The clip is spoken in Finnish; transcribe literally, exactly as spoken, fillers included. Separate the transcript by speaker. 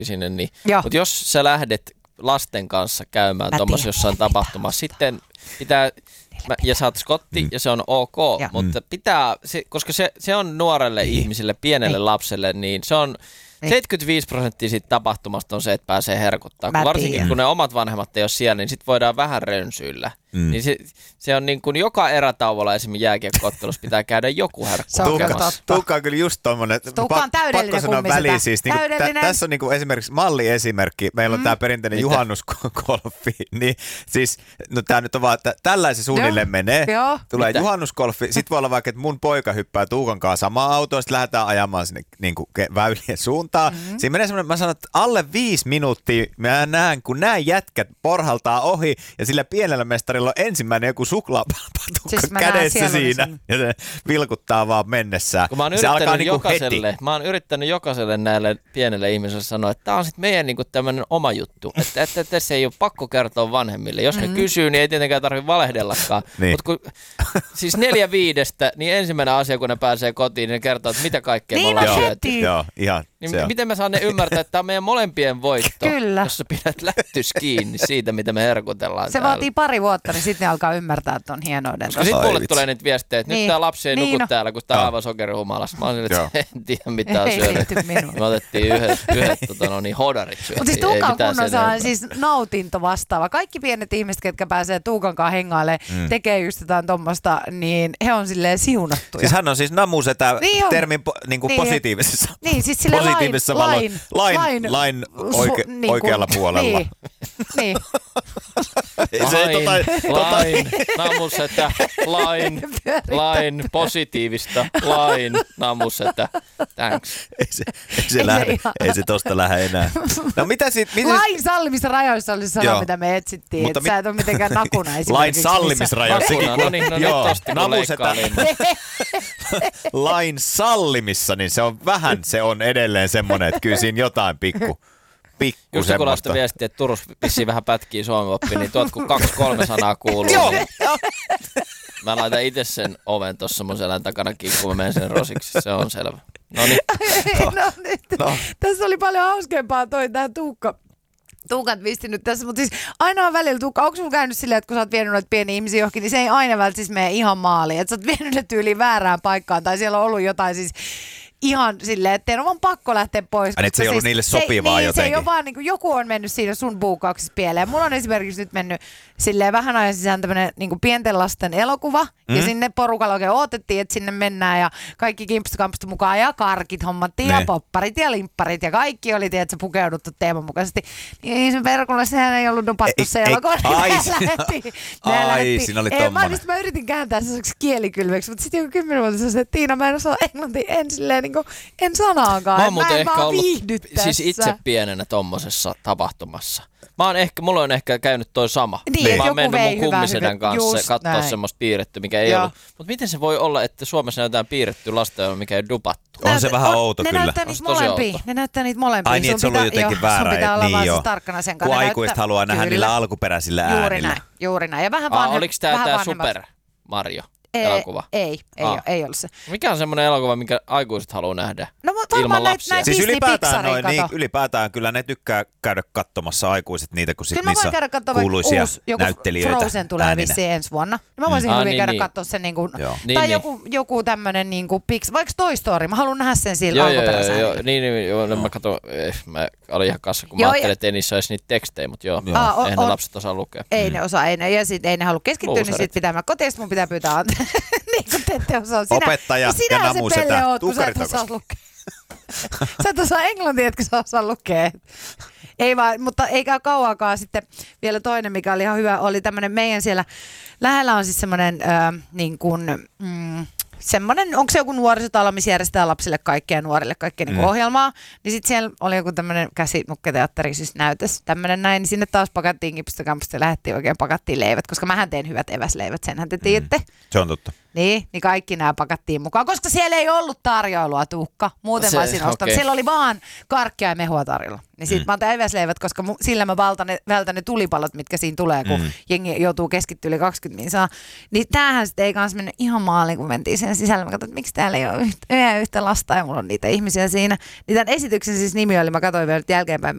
Speaker 1: sinne, niin, mutta jos sä lähdet lasten kanssa käymään tuommoisessa jossain tapahtumassa, sitten pitää, mä, ja saat skotti, mm. ja se on ok, ja. mutta pitää, se, koska se, se on nuorelle niin. ihmiselle, pienelle niin. lapselle, niin se on niin. seitsemänkymmentäviisi prosenttia siitä tapahtumasta on se, että pääsee herkuttaa. Varsinkin tiedän. kun ne omat vanhemmat ei ole siellä, niin sit voidaan vähän rönsyillä. Mm. Niin se, se on niin kuin joka erätauolla esimerkiksi jääkiekko-ottelussa pitää käydä joku herkku kokemassa.
Speaker 2: Tuukka on kyllä just tommonen,
Speaker 3: Tuukka on täydellinen
Speaker 2: pakko sanoa väliin siis. Niin tä, tässä on niin kuin esimerkiksi malliesimerkki. Meillä on mm. tämä perinteinen Mitä? juhannuskolfi. Niin, siis, no tämä nyt on vaan, että tällaisen suunnilleen Joo. menee. Joo. Tulee Mitä? juhannuskolfi. Sitten voi olla vaikka, että mun poika hyppää Tuukan kanssa samaan autoon. Sitten lähdetään ajamaan sinne niin kuin väylien suuntaan. Mm. Siinä menee semmoinen, mä sanon, että alle viisi minuuttia mä näen, kun nämä jätkät porhaltaa ohi ja sillä pienellä mestarilla on ensimmäinen joku suklaapatukka siis kädessä siinä sen. Ja se vilkuttaa vaan mennessään.
Speaker 1: Mä oon,
Speaker 2: se alkaa niinku
Speaker 1: jokaiselle, mä oon yrittänyt jokaiselle näille pienelle ihmisille sanoa, että tää on sitten meidän niinku tämmönen oma juttu. Että, että tässä ei ole pakko kertoa vanhemmille. Jos mm-hmm. ne kysyy, niin ei tietenkään tarvitse valehdellakaan. Niin. Mutta kun siis neljä viidestä, niin ensimmäinen asia, kun ne pääsee kotiin, niin ne kertoo, että mitä kaikkea
Speaker 3: niin
Speaker 1: me ollaan syöty.
Speaker 2: Joo, ihan.
Speaker 1: Niin miten me saan ne ymmärtää, että tämä on meidän molempien voitto, Kyllä. jos sä pidät lättys kiinni siitä, mitä me herkutellaan
Speaker 3: Se
Speaker 1: täällä.
Speaker 3: vaatii pari vuotta, niin sitten ne alkaa ymmärtää, että on hienouden.
Speaker 1: Koska sitten mulle tulee niitä viestejä, että niin. nyt tämä lapsi ei niin, nuku no. täällä, kun tämä on aivan sokerihumalassa. Mä oon sille, että en tiedä mitä on syönyt. Me otettiin yhdet, yhdet tota, no niin, hodarit syötiin.
Speaker 3: Mutta siis Tuukan kunnossa on siis nautinto vastaava. Kaikki pienet ihmiset, ketkä pääsee Tuukan kanssa hengailemaan, mm. tekee just jotain tommoista, niin he on silleen siunattuja.
Speaker 2: Siis hän on siis namusetä niin termin po, niin niin, positiivisessa,
Speaker 3: niin, siis
Speaker 2: positiivisessa
Speaker 3: lain,
Speaker 2: Lain, lain, lain oike,
Speaker 3: su, niin
Speaker 2: oikealla
Speaker 3: kuin,
Speaker 2: puolella.
Speaker 3: Niin. niin.
Speaker 1: Lain, tota, lain, namusetä, lain, lain, positiivista, lain, namusetä, thanks.
Speaker 2: Ei se, ei se, ei lähde, se, ei se tosta lähde enää. No mitä sit, mitä
Speaker 3: lain sallimissa rajoissa oli se sana, mitä me etsittiin, että mit... sä et ole mitenkään nakuna esimerkiksi.
Speaker 2: Lain sallimisrajoissa.
Speaker 1: No niin, no nyt tosta kun leikkaa.
Speaker 2: Lain sallimissa, niin se on vähän, se on edelleen semmoinen, että kyllä siinä jotain pikku. Pikku
Speaker 1: just kun laista viestiä, että Turussa vissiin vähän pätkii suomen oppi, niin tuot kun kaksi kolme sanaa kuuluu.
Speaker 2: Joo.
Speaker 1: Niin mä laitan itse sen oven tuossa mun selän takana kiinni, kun mä menen sen rosiksi. Se on selvä. Noniin.
Speaker 3: no nyt. No. Tässä oli paljon hauskempaa toi tää Tuukka. Tuukat visti nyt tässä, mutta siis aina on välillä Tuukka, onko sulla käynyt silleen, että kun sä oot vienyt noita pieniä ihmisiä johonkin, niin se ei aina välttämättä siis mene ihan maaliin. Että sä oot vienyt ne tyyliin väärään paikkaan tai siellä on ollut jotain siis ihan silleen, että teidän on vaan pakko lähteä pois.
Speaker 2: Aina, että se ei ollut
Speaker 3: siis,
Speaker 2: niille sopivaa
Speaker 3: se,
Speaker 2: jotenkin.
Speaker 3: Niin, se ei ole vaan, niin kuin, joku on mennyt siinä sun buukauksessa pieleen. Mulla on esimerkiksi nyt mennyt silleen vähän ajan sisään tämmönen niin kuin pienten lasten elokuva. Mm. Ja sinne porukalla oikein odotettiin, että sinne mennään ja kaikki kimpstukampstu mukaan ja karkit hommattiin ne. Ja popparit ja limpparit ja kaikki oli, tiedätkö, pukeuduttu teeman mukaisesti. Niin se perkulla, sehän ei ollut dupattu se elokuva.
Speaker 2: Ai,
Speaker 3: ai,
Speaker 2: ai siinä oli tommonen.
Speaker 3: Mä, mä yritin kääntää sellaiseksi kielikylmeksi, mutta sitten joku kymmenen vuotta sanoin, että Tiina, mä en osaa englantia en silleen niin kuin, en sanaakaan. Mä, mä en vaan viihdy tässä.
Speaker 1: Siis itse pienenä tommosessa tapahtumassa. Mä oon ehkä, mulla on ehkä käynyt toi sama.
Speaker 3: Niin,
Speaker 1: mä oon mennyt mun kummisedän kanssa
Speaker 3: just
Speaker 1: katsoa
Speaker 3: näin.
Speaker 1: semmoista piirretty, mikä ei Joo. ollut. Mutta miten se voi olla, että Suomessa näytetään piirretty lasten, mikä ei dupattu?
Speaker 2: On Näytä, se vähän on, outo
Speaker 3: ne
Speaker 2: kyllä.
Speaker 3: Näyttää niitä molempia. Ne näyttää niitä molempia.
Speaker 2: Ai niin, että se on ollut jotenkin
Speaker 3: jo,
Speaker 2: väärä.
Speaker 3: Sun pitää olla
Speaker 2: niin
Speaker 3: vaan
Speaker 2: jo.
Speaker 3: siis tarkkana sen
Speaker 2: kanssa.
Speaker 3: kanssa.
Speaker 2: Kun aikuiset haluaa nähdä kyllä. Niillä alkuperäisillä äänillä.
Speaker 3: Juuri näin, juuri näin. Ja vähän vanhemmat.
Speaker 1: Oliko tää tää Super Mario?
Speaker 3: Ei,
Speaker 1: elokuva?
Speaker 3: Ei, ei, ah. ei ollut se.
Speaker 1: Mikä on semmoinen elokuva, minkä aikuiset haluaa nähdä
Speaker 3: no,
Speaker 1: ilman lapsia?
Speaker 3: Näitä
Speaker 2: siis
Speaker 3: Disney
Speaker 2: ylipäätään, noin, niin, ylipäätään kyllä ne tykkää käydä katsomassa aikuiset niitä, kun sit niissä kuuluisia
Speaker 3: uusi, joku
Speaker 2: näyttelijöitä.
Speaker 3: Frozen tulee vissiin ensi vuonna. Mä voisin mm. hyvin ah, niin, käydä niin. katsoa sen, niin kuin, tai niin, joku, joku tämmönen, niin kuin, vaikka Toy Story. Mä haluan nähdä sen sillä alkuperäisellä.
Speaker 1: Joo, joo, niin, niin joo, mä katson, mä olin ihan kassa, kun mä ajattelin, että ei niissä olisi niitä tekstejä, mutta joo, eihän ne lapset osaa lukea.
Speaker 3: Ei ne osaa, ei ne, ja sit ei ne halua keskittyä, niin sit pitää mä kotiin, mun pitää pyytää anteeksi. Te ette osaa. Sinä,
Speaker 2: opettaja ja namusetä.
Speaker 3: Tuukarit sä et osaa englantia, etkö sä osaa lukea. Ei vaan, mutta eikä kauaakaan sitten vielä toinen, mikä oli ihan hyvä, oli tämmöinen meidän siellä lähellä on siis semmoinen äh, niin kuin, mm, semmoinen, onko se joku nuorisotalo, missä järjestetään lapsille kaikkea nuorille kaikkea mm. niin ohjelmaa, niin sitten siellä oli joku tämmöinen käsinukketeatteri, siis näytös, tämmöinen näin, niin sinne taas pakattiin kipstokampista ja lähdettiin oikein pakattiin leivät, koska mähän teen hyvät eväsleivät, senhän te tiedätte. Mm.
Speaker 2: Se on totta.
Speaker 3: Niin, niin kaikki nämä pakattiin mukaan, koska siellä ei ollut tarjoilua, Tuukka. Muuten se, mä olisin ostanut. Okay. Siellä oli vaan karkkia ja mehua tarjolla. Niin sit mm. mä otan eväsleivät, koska mu- sillä mä valtan ne, vältän ne tulipalot, mitkä siinä tulee, kun mm. jengi joutuu keskittyä yli kaksikymmentä minsaa. Niin tämähän sitten ei kanssa mennyt ihan maaliin, kun mentiin sen sisälle. Mä katsoin, että miksi täällä ei ole yhtä, yhtä lasta ja mulla on niitä ihmisiä siinä. Niin tämän esityksen siis nimi oli, mä katsoin vielä jälkeenpäin,